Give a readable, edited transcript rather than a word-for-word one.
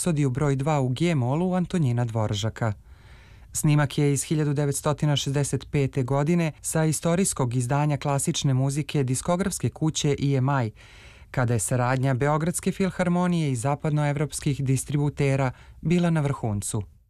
rapsodiju broj 2 u G-molu Antonjina Dvoržaka. Snimak je iz 1965. godine sa istorijskog izdanja klasične muzike diskografske kuće EMI, kada je saradnja Beogradske filharmonije i zapadnoevropskih distributera bila na vrhuncu.